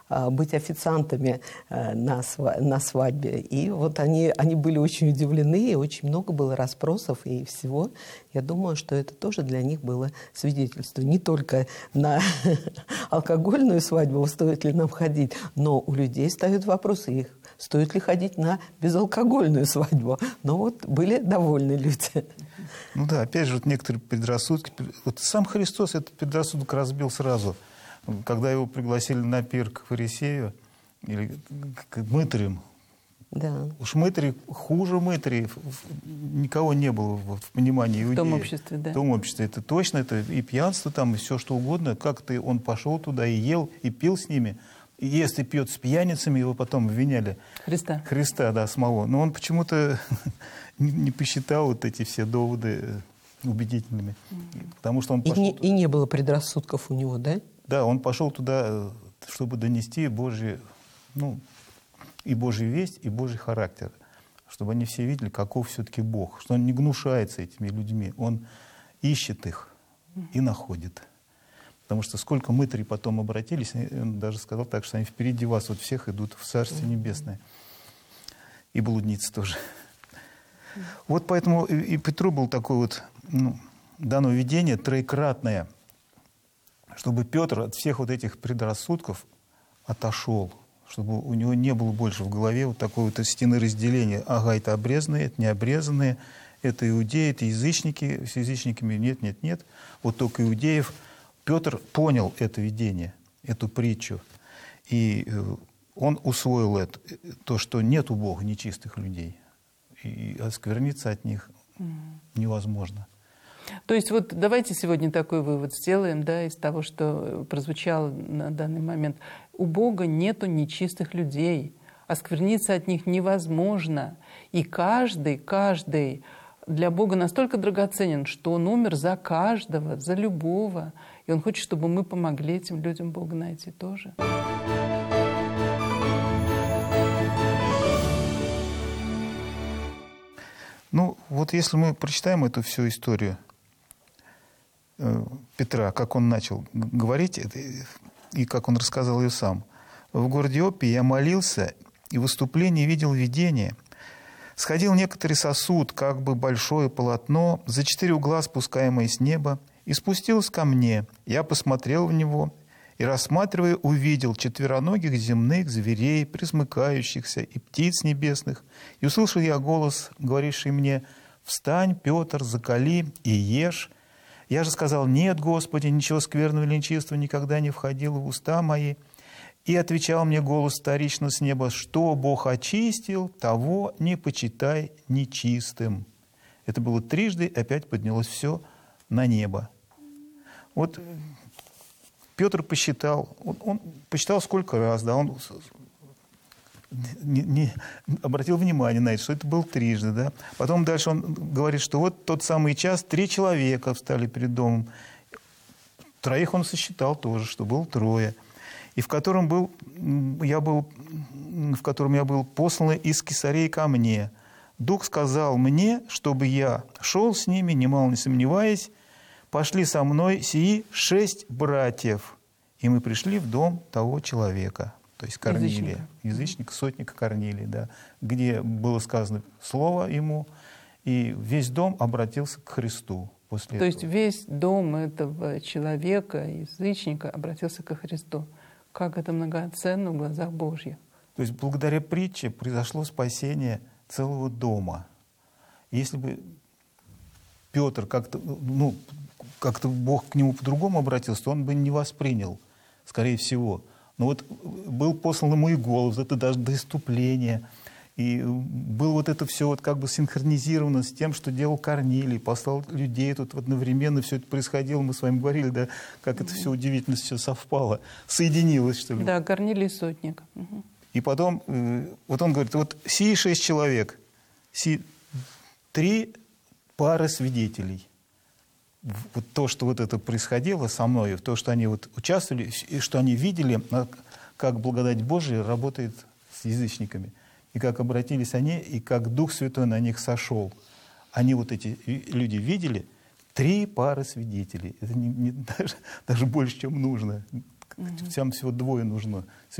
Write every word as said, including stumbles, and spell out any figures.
быть официантами на свадьбе. И вот они, они были очень удивлены, и очень много было расспросов и всего. Я думаю, что это тоже для них было свидетельство. Не только на алкогольную свадьбу, стоит ли нам ходить, но у людей ставят вопросы их. Стоит ли ходить на безалкогольную свадьбу? Но вот были довольны люди. Ну да, опять же, вот некоторые предрассудки. Вот сам Христос этот предрассудок разбил сразу. Когда его пригласили на пир к фарисею, или к мытарям. Да. Уж мытари хуже мытарей никого не было в понимании иудеев. В том обществе, да. В том обществе. Это точно, это и пьянство там, и все что угодно. Как-то он пошел туда и ел, и пил с ними. И ест и пьет с пьяницами, его потом обвиняли. Христа. Христа, да, самого. Но он почему-то не посчитал вот эти все доводы убедительными. Потому что он пошел и, не, туда. И не было предрассудков у него, да? Да, он пошел туда, чтобы донести Божий, ну, и Божью весть, и Божий характер. Чтобы они все видели, каков все-таки Бог. Что он не гнушается этими людьми. Он ищет их и находит. Потому что сколько мытарей потом обратились, он даже сказал так, что они впереди вас вот всех идут в Царствие Небесное. И блудницы тоже. Вот поэтому и Петру было такое вот, ну, дано видение троекратное, чтобы Петр от всех вот этих предрассудков отошел, чтобы у него не было больше в голове вот такой вот стены разделения. Ага, это обрезанные, это необрезанные, это иудеи, это язычники, с язычниками нет, нет, нет. Вот только иудеев. Петр понял это видение, эту притчу, и он усвоил это, то, что нет у Бога нечистых людей, и оскверниться от них невозможно. То есть вот давайте сегодня такой вывод сделаем, да, из того, что прозвучало на данный момент. У Бога нету нечистых людей, оскверниться от них невозможно, и каждый, каждый для Бога настолько драгоценен, что Он умер за каждого, за любого. И Он хочет, чтобы мы помогли этим людям Бога найти тоже. Ну, вот если мы прочитаем эту всю историю э, Петра, как он начал говорить, и как он рассказал ее сам. В городе Иоппе я молился, и в выступлении видел видение. Сходил некоторый сосуд, как бы большое полотно, за четыре угла спускаемое с неба, и спустилось ко мне. Я посмотрел в него, и, рассматривая, увидел четвероногих земных зверей, пресмыкающихся, и птиц небесных. И услышал я голос, говоривший мне: «Встань, Петр, закали и ешь». Я же сказал: «Нет, Господи, ничего скверного или нечистого никогда не входило в уста мои». И отвечал мне голос вторично с неба: «Что Бог очистил, того не почитай нечистым». Это было трижды, опять поднялось все на небо. Вот Петр посчитал, он, он посчитал сколько раз, да, он не, не обратил внимание на это, что это был трижды, да. Потом дальше он говорит, что вот тот самый час три человека встали перед домом. Троих он сосчитал тоже, что было трое. И в котором был, я был, в котором я был послан из Кесарии ко мне. Дух сказал мне, чтобы я шел с ними, немало не сомневаясь. Пошли со мной сии шесть братьев. И мы пришли в дом того человека, то есть Корнилия, язычника, язычника, сотника Корнилия, да, где было сказано слово ему, и весь дом обратился к Христу после То этого. есть весь дом этого человека, язычника, обратился ко Христу. Как это многоценно в глазах Божьих. То есть благодаря притче произошло спасение целого дома. Если бы Петр как-то, ну, как-то Бог к нему по-другому обратился, то он бы не воспринял, скорее всего. Но вот был послан ему и голос, это даже до иступления. И было вот это все вот как бы синхронизировано с тем, что делал Корнилий, послал людей, тут одновременно все это происходило, мы с вами говорили, да, как это все удивительно все совпало, соединилось, что ли. Да, Корнилий сотник. Угу. И потом, вот он говорит, вот сии шесть человек, сии три пары свидетелей. Вот то, что вот это происходило со мной, то, что они вот участвовали, и что они видели, как благодать Божия работает с язычниками. И как обратились они, и как Дух Святой на них сошел. Они вот эти люди видели три пары свидетелей. Это не, не, даже, даже больше, чем нужно. Всем всего двое нужно.